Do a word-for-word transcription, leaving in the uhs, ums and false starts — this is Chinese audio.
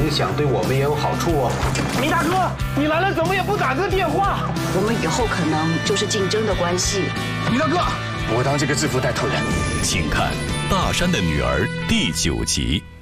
影响，对我们也有好处哦。 米大哥，你来了怎么也不打个电话？ 我们以后可能就是竞争的关系。 米大哥， 我当这个制服带头人。 请看《大山的女儿》第九集。